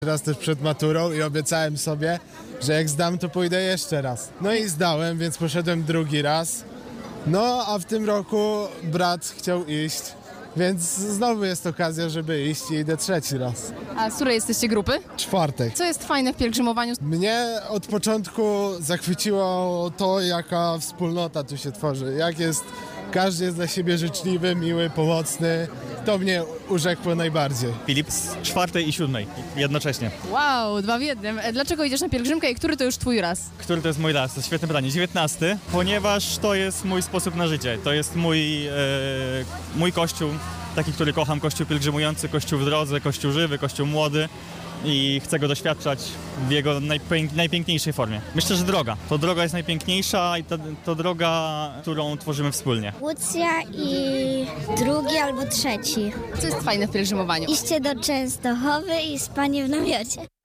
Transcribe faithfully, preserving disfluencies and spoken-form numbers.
Raz też przed maturą i obiecałem sobie, że jak zdam, to pójdę jeszcze raz. No i zdałem, więc poszedłem drugi raz. No, a w tym roku brat chciał iść, więc znowu jest okazja, żeby iść i idę trzeci raz. A z której jesteście grupy? Czwartek. Co jest fajne w pielgrzymowaniu? Mnie od początku zachwyciło to, jaka wspólnota tu się tworzy. Jak jest, każdy jest dla siebie życzliwy, miły, pomocny. To mnie urzekło najbardziej. Filip z czwartej i siódmej jednocześnie. Wow, dwa w jednym. E, Dlaczego idziesz na pielgrzymkę i który to już twój raz? Który to jest mój raz? To jest świetne pytanie. dziewiętnasty, ponieważ to jest mój sposób na życie. To jest mój, e, mój kościół, taki, który kocham, kościół pielgrzymujący, kościół w drodze, kościół żywy, kościół młody i chcę go doświadczać w jego najpięk, najpiękniejszej formie. Myślę, że droga. To droga jest najpiękniejsza i to, to droga, którą tworzymy wspólnie. Łucja i drugi albo trzeci. Co jest fajne w pielgrzymowaniu? Iście do Częstochowy i spanie w namiocie.